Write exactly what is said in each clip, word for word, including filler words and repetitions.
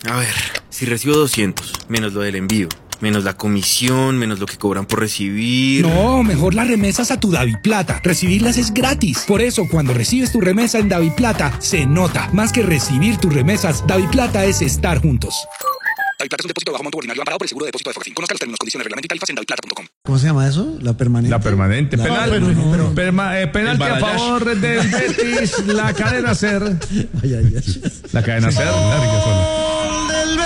A ver, si recibo doscientos, menos lo del envío, menos la comisión, menos lo que cobran por recibir... No, mejor las remesas a tu DaviPlata. Recibirlas es gratis. Por eso, cuando recibes tu remesa en DaviPlata, se nota. Más que recibir tus remesas, DaviPlata es estar juntos. DaviPlata es un depósito bajo monto ordinario amparado por el seguro de depósito de Fogafín. Conozca los términos, condiciones, reglamento y tarifas en daviplata punto com. ¿Cómo se llama eso? ¿La permanente? La permanente. La Penal, pero no, pero... Perma, eh, penalti a favor del Betis. La cadena Ser. Ay, ay, ay. La cadena Ser. ¡Gol del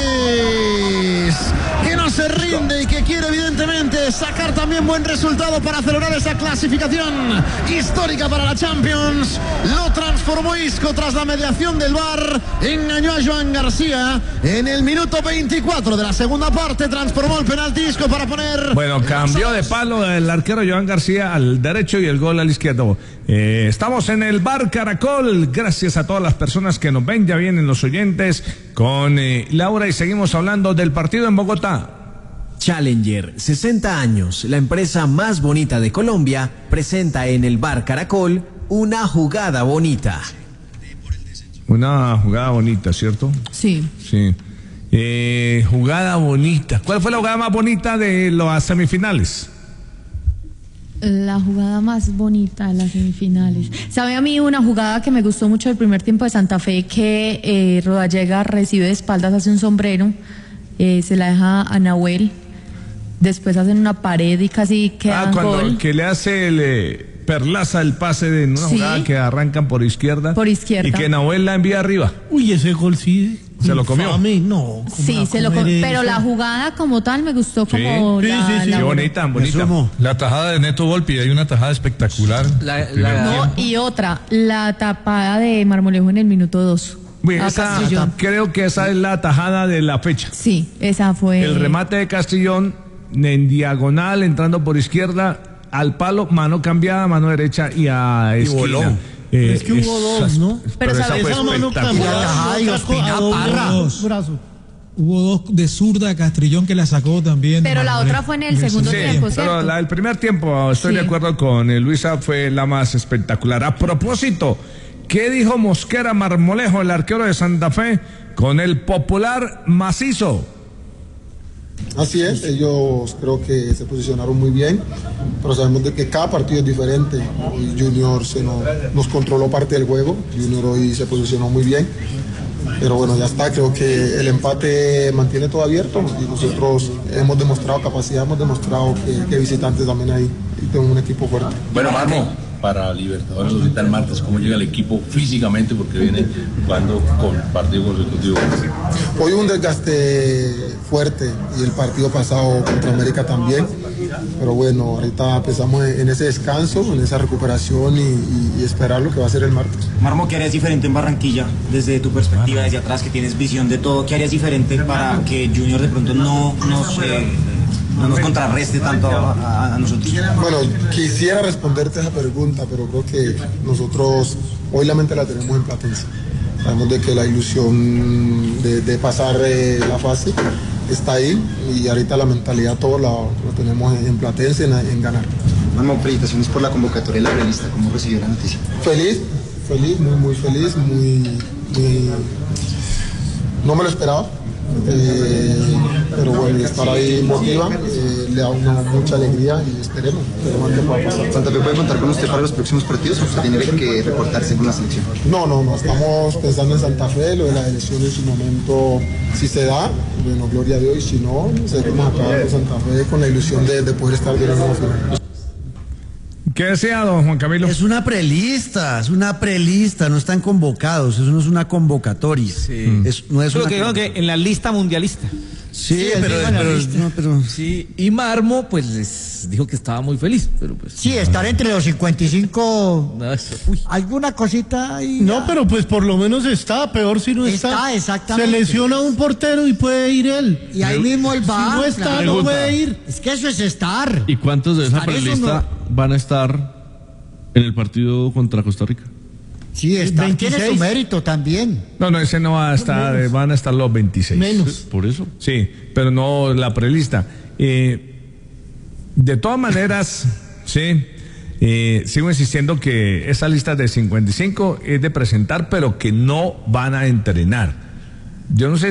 Betis! Que no se rinde y que quiere evidentemente sacar también buen resultado para celebrar esa clasificación histórica para la Champions. Lo transformó Isco tras la mediación del V A R. Engañó a Joan García. En el minuto veinticuatro de la segunda parte transformó el penalti Isco para poner... Bueno, cambió de palo el arquero Joan García al derecho y el gol al izquierdo. Eh, estamos en el Bar Caracol. Gracias a todas las personas que nos ven. Ya vienen los oyentes con eh, Laura y seguimos hablando del partido en Bogotá. Challenger, sesenta años, la empresa más bonita de Colombia, presenta en el Bar Caracol una jugada bonita. Una jugada bonita, ¿cierto? Sí. Sí. Eh, jugada bonita. ¿Cuál fue la jugada más bonita de las semifinales? La jugada más bonita de las semifinales. ¿Sabe a mí una jugada que me gustó mucho del primer tiempo de Santa Fe? Que eh, Rodallega recibe de espaldas, hace un sombrero, eh, se la deja a Nahuel, después hacen una pared y casi quedan Ah, cuando gol. que le hace el eh, Perlaza el pase de una Sí. jugada que arrancan por izquierda. Por izquierda. Y que Nahuel la envía arriba. Uy, ese gol sí. ¿Se lo comió? Infame, no. Sí, se lo com- pero la jugada como tal me gustó como Sí, la, sí, sí, la- sí, bonita, bonita. La tajada de Neto Volpi, hay una tajada espectacular. La, Primer la- No, y otra, la tapada de Marmolejo en el minuto dos. Bueno, a esa- Castrillón. creo que esa es la tajada de la fecha. Sí, esa fue. El remate de Castrillón en diagonal, entrando por izquierda, al palo, mano cambiada, mano derecha y a esquina. voló. Eh, Es que hubo dos, ¿no? Pero esa ¿sabes? fue Esa mano espectacular. cambiada, Ajá, y otra Ospina co- a doble Parra. brazo. Hubo dos de zurda, Castrillón que la sacó también. Pero la otra fue en el segundo Sí, tiempo, pero ¿cierto? la del primer tiempo, estoy Sí. de acuerdo con eh, Luisa, fue la más espectacular. A propósito, ¿qué dijo Mosquera Marmolejo, el arquero de Santa Fe, con el popular macizo? Así es, ellos creo que se posicionaron muy bien, pero sabemos de que cada partido es diferente. Hoy Junior se nos, nos controló parte del juego, Junior hoy se posicionó muy bien, pero bueno, ya está, creo que el empate mantiene todo abierto y nosotros hemos demostrado capacidad, hemos demostrado que, que visitantes también hay y tenemos un equipo fuerte. Bueno, Marmo, para Libertadores ahorita el martes, ¿cómo llega el equipo físicamente? Porque viene jugando con partido consecutivo. Hoy un desgaste fuerte y el partido pasado contra América también, pero bueno, ahorita empezamos en ese descanso, en esa recuperación y, y, y esperar lo que va a ser el martes. Marmo, ¿qué harías diferente en Barranquilla desde tu perspectiva, desde atrás, que tienes visión de todo? ¿Qué harías diferente para que Junior de pronto no nos, eh, no nos contrarreste tanto a, a, a nosotros? Bueno, quisiera responderte esa pregunta, pero creo que nosotros hoy la mente la tenemos en Platense. Sabemos de que la ilusión de, de pasar eh, la fase está ahí y ahorita la mentalidad todo la, lo tenemos en, en Platense, en, en ganar. Marmo, felicitaciones por la convocatoria de la revista. ¿Cómo recibió la noticia? Feliz, feliz, muy, muy feliz, muy, muy... No me lo esperaba, eh, pero bueno, estar ahí motiva, eh, le da una mucha alegría y esperemos, esperemos que pueda pasar. ¿Santa Fe puede contar con usted para los próximos partidos o usted tiene que reportarse con la selección? No, no, no, estamos pensando en Santa Fe, lo de la elección en su momento, si se da, bueno, gloria a Dios, y si no, seguimos acá en Santa Fe con la ilusión de, de poder estar de la nueva final. ¿Qué decía don Juan Camilo? Es una prelista, es una prelista, no están convocados, eso no es una convocatoria. Sí. Es, no es Eso es lo una que digo que en la lista mundialista. Sí, Sí, pero, él dijo en la pero- lista. no, pero- Sí, y Marmo, pues les dijo que estaba muy feliz, pero pues. Sí, estar entre los cincuenta y cinco. No, eso- uy. Alguna cosita ahí. No, pero pues por lo menos está, peor si no está. Está, exactamente. Se lesiona un portero y puede ir él. Y ahí mismo él va. Si no está, claro. no puede ir. Es que eso es estar. ¿Y cuántos de esa Estar eso prelista van a estar en el partido contra Costa Rica? Sí, estar tiene su veintiséis. mérito también. No, no, ese no va a estar, eh, van a estar los veintiséis. Menos. Por eso. Sí, pero no la prelista. Eh, de todas maneras, sí, eh, sigo insistiendo que esa lista de cincuenta y cinco es de presentar, pero que no van a entrenar. Yo no sé